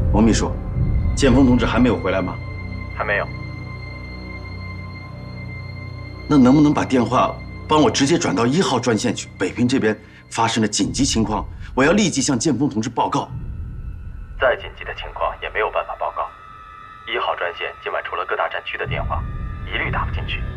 王秘书，建峰同志还没有回来吗？ 还没有。 那能不能把电话帮我直接转到1号专线去？北平这边发生了紧急情况，我要立即向建峰同志报告。 再紧急的情况也没有办法报告。1号专线今晚除了各大战区的电话，一律打不进去。